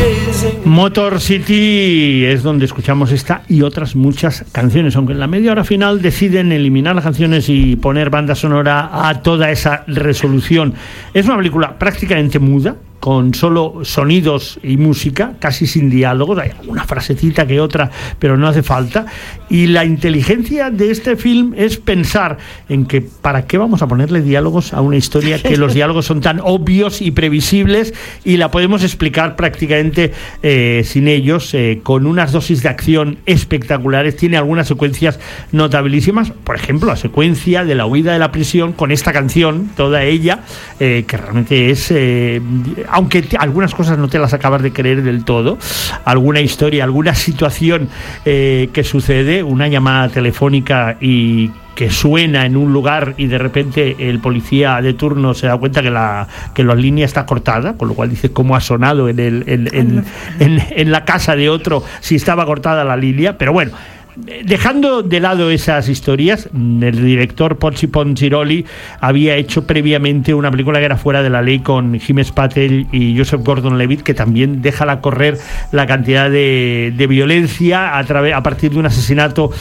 Motor City es donde escuchamos esta y otras muchas canciones, aunque en la media hora final deciden eliminar las canciones y poner banda sonora a toda esa resolución. Es una película prácticamente muda, con solo sonidos y música, casi sin diálogos. Hay alguna frasecita que otra, pero no hace falta. Y la inteligencia de este film es pensar en que ¿para qué vamos a ponerle diálogos a una historia que los diálogos son tan obvios y previsibles y la podemos explicar prácticamente sin ellos, con unas dosis de acción espectaculares? Tiene algunas secuencias notabilísimas, por ejemplo la secuencia de la huida de la prisión con esta canción, toda ella, que realmente es... aunque algunas cosas no te las acabas de creer del todo, alguna historia, alguna situación que sucede, una llamada telefónica y que suena en un lugar y de repente el policía de turno se da cuenta que la línea está cortada, con lo cual dice cómo ha sonado en la casa de otro si estaba cortada la línea. Pero bueno, dejando de lado esas historias, el director Pozzi Ponsiroli había hecho previamente una película que era Fuera de la Ley con Himesh Patel y Joseph Gordon-Levitt, que también deja correr la cantidad de violencia a partir de un asesinato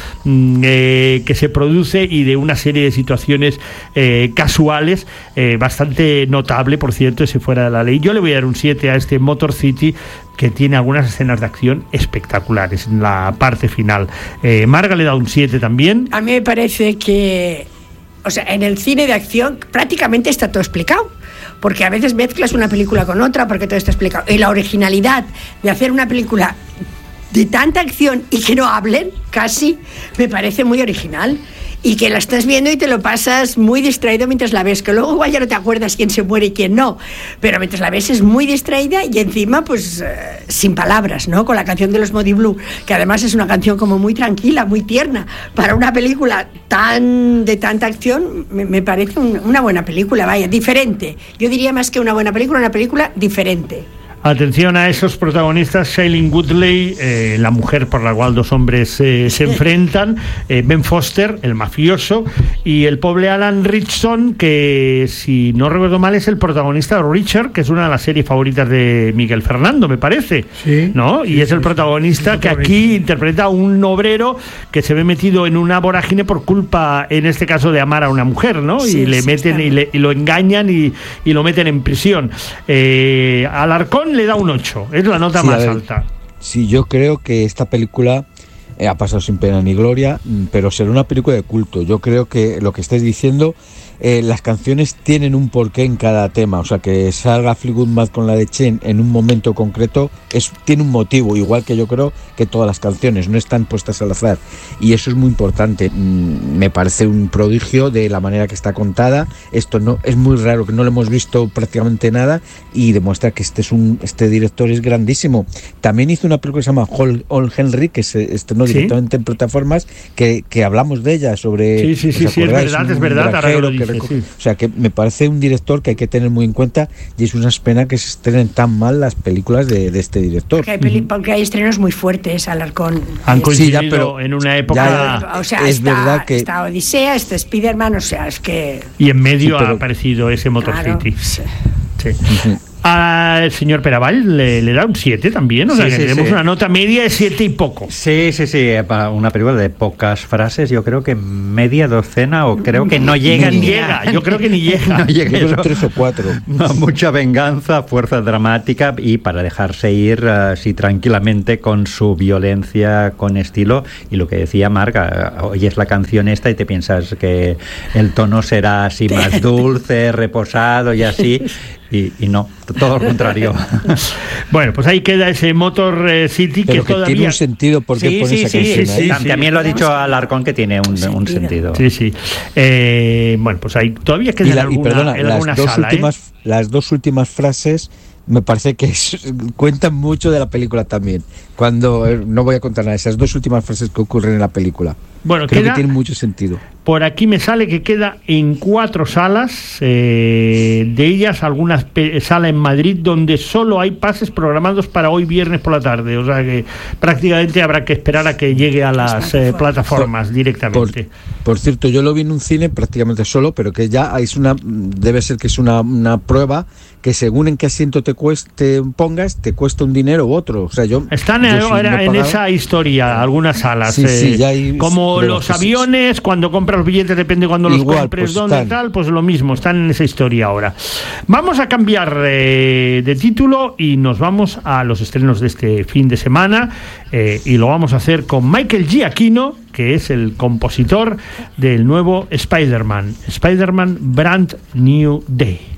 que se produce y de una serie de situaciones casuales, bastante notable, por cierto, ese Fuera de la Ley. Yo le voy a dar un 7 a este Motor City, que tiene algunas escenas de acción espectaculares en la parte final. Marga le da un 7 también. A mí me parece que, o sea, en el cine de acción prácticamente está todo explicado, porque a veces mezclas una película con otra porque todo está explicado. Y la originalidad de hacer una película de tanta acción y que no hablen, casi, me parece muy original. Y que la estás viendo y te lo pasas muy distraído mientras la ves, que luego igual ya no te acuerdas quién se muere y quién no, pero mientras la ves es muy distraída y encima pues sin palabras, ¿no? Con la canción de los Moody Blue, que además es una canción como muy tranquila, muy tierna, para una película de tanta acción. Me parece una buena película, vaya, diferente. Yo diría más que una buena película, una película diferente. Atención a esos protagonistas: Shailene Woodley, la mujer por la cual dos hombres se enfrentan, Ben Foster, el mafioso, y el pobre Alan Ritchson, que si no recuerdo mal es el protagonista de Richard, que es una de las series favoritas de Miguel Fernando, me parece, sí, ¿no? Y sí, es el protagonista, sí, que aquí interpreta a un obrero que se ve metido en una vorágine por culpa, en este caso, de amar a una mujer, ¿no? Sí, y le meten y lo engañan y lo meten en prisión. Alarcón le da un 8, es la nota más alta. Sí, yo creo que esta película ha pasado sin pena ni gloria, pero será una película de culto. Yo creo que lo que estáis diciendo, las canciones tienen un porqué en cada tema, o sea, que salga Fleetwood Mac con la de Chen en un momento concreto tiene un motivo, igual que yo creo que todas las canciones no están puestas al azar, y eso es muy importante. Me parece un prodigio de la manera que está contada. Esto no es muy raro, que no lo hemos visto prácticamente nada, y demuestra que este director es grandísimo. También hizo una película que se llama All Henry, que se estrenó directamente en plataformas, que hablamos de ella sobre... Sí, es verdad, ahora lo dice. Sí. O sea, que me parece un director que hay que tener muy en cuenta, y es una pena que se estrenen tan mal las películas de este director. Porque hay estrenos muy fuertes, Alarcón. Han coincidido, pero en una época... o sea, es verdad que... Está Odisea, está Spider-Man, o sea, es que... Y en medio ha aparecido ese Motor City. Sí. Al señor Peraval le da un 7 también, o sea, que tenemos una nota media de 7 y poco. Sí, para una película de pocas frases, yo creo que media docena, o creo que no llega ni llega. Yo creo que ni llega. No llega, yo creo 3 o 4. No, mucha venganza, fuerza dramática, y para dejarse ir así tranquilamente con su violencia, con estilo. Y lo que decía Marga, oyes la canción esta y te piensas que el tono será así más dulce, reposado y así. Y no, todo lo contrario. Bueno, pues ahí queda ese Motor City, pero que todavía tiene un sentido, porque pone esa canción ahí. También lo ha dicho Alarcón, que tiene un sentido. Sí. Bueno, pues ahí todavía queda alguna sala. Las dos últimas frases me parece que cuentan mucho de la película también. No voy a contar nada, esas dos últimas frases que ocurren en la película. Bueno, creo que tiene mucho sentido. Por aquí me sale que queda en 4 salas, de ellas algunas sala en Madrid donde solo hay pases programados para hoy viernes por la tarde, o sea que prácticamente habrá que esperar a que llegue a las plataformas directamente. Por cierto, yo lo vi en un cine prácticamente solo, pero que ya debe ser que es una prueba que según en qué asiento te pongas, te cuesta un dinero u otro. O sea, están en esa historia algunas salas, sí, ya hay como los aviones, cuando compras los billetes, depende de cuando los compres, pues dónde tal, pues lo mismo, están en esa historia ahora. Vamos a cambiar de título y nos vamos a los estrenos de este fin de semana, y lo vamos a hacer con Michael Giacchino, que es el compositor del nuevo Spider-Man Brand New Day.